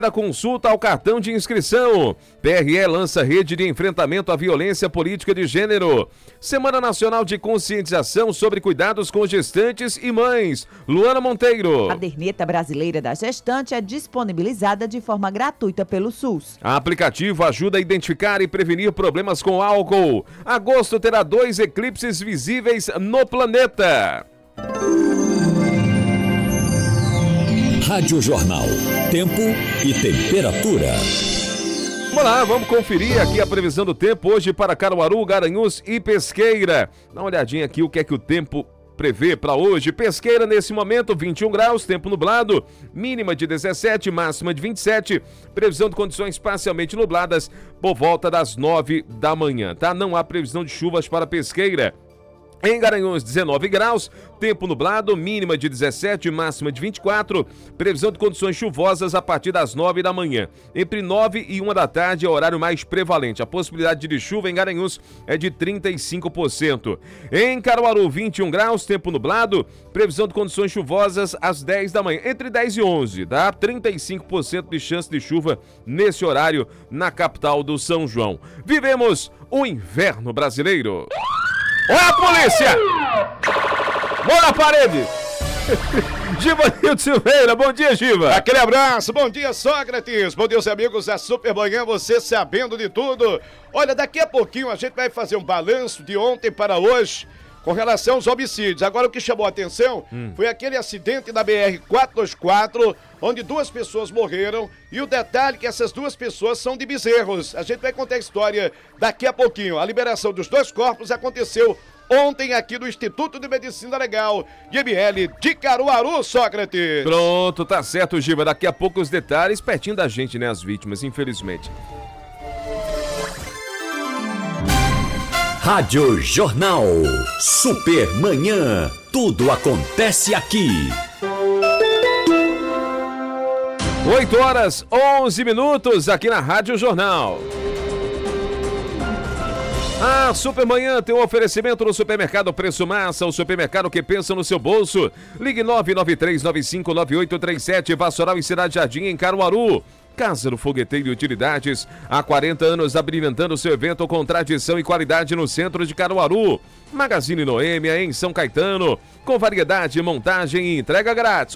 Da consulta ao cartão de inscrição. PRE lança rede de enfrentamento à violência política de gênero. Semana Nacional de Conscientização sobre Cuidados com Gestantes e Mães. Luana Monteiro. A caderneta brasileira da gestante é disponibilizada de forma gratuita pelo SUS. O aplicativo ajuda a identificar e prevenir problemas com álcool. Agosto terá 2 eclipses visíveis no planeta. Rádio Jornal, tempo e temperatura. Vamos lá, vamos conferir aqui a previsão do tempo hoje para Caruaru, Garanhuns e Pesqueira. Dá uma olhadinha aqui o que é que o tempo prevê para hoje. Pesqueira nesse momento 21 graus, tempo nublado, mínima de 17, máxima de 27. Previsão de condições parcialmente nubladas por volta das 9 da manhã, tá? Não há previsão de chuvas para Pesqueira. Em Garanhuns, 19 graus, tempo nublado, mínima de 17, máxima de 24. Previsão de condições chuvosas a partir das 9 da manhã. Entre 9 e 1 da tarde é o horário mais prevalente. A possibilidade de chuva em Garanhuns é de 35%. Em Caruaru, 21 graus, tempo nublado. Previsão de condições chuvosas às 10 da manhã. Entre 10 e 11, dá 35% de chance de chuva nesse horário na capital do São João. Vivemos o inverno brasileiro. Olha a polícia! Bola na parede! Givanildo Silveira, bom dia, Giva! Aquele abraço, bom dia, Sócrates! Bom dia, os amigos da Super Manhã, você sabendo de tudo. Olha, daqui a pouquinho a gente vai fazer um balanço de ontem para hoje com relação aos homicídios. Agora, o que chamou a atenção foi aquele acidente na BR-424, onde 2 pessoas morreram, e o detalhe é que essas 2 pessoas são de Bezerros. A gente vai contar a história daqui a pouquinho. A liberação dos 2 corpos aconteceu ontem aqui no Instituto de Medicina Legal de IML de Caruaru, Sócrates. Pronto, tá certo, Giva. Daqui a pouco os detalhes, pertinho da gente, né, as vítimas, infelizmente. Rádio Jornal, Super Manhã, tudo acontece aqui. 8 horas, 11 minutos aqui na Rádio Jornal. A Super Manhã tem um oferecimento no Supermercado Preço Massa, o supermercado que pensa no seu bolso. Ligue 993959837, Vassoural e Cidade Jardim em Caruaru. Casa do Fogueteiro e Utilidades, há 40 anos abrilhantando seu evento com tradição e qualidade no centro de Caruaru. Magazine Noêmia em São Caetano, com variedade, montagem e entrega grátis.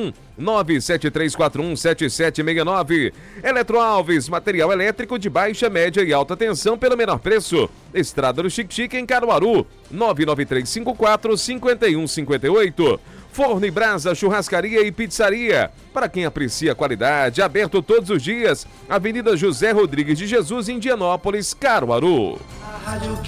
81973417769. Eletroalves, material elétrico de baixa, média e alta tensão pelo menor preço. Estrada do Chique-Chique em Caruaru, 993545158. Forno e Brasa, churrascaria e pizzaria. Para quem aprecia a qualidade, aberto todos os dias. Avenida José Rodrigues de Jesus, Indianópolis, Caruaru.